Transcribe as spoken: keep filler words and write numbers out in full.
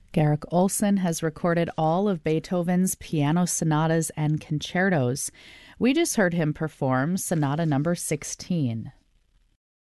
Garrick Olson has recorded all of Beethoven's piano sonatas and concertos. We just heard him perform Sonata number sixteen.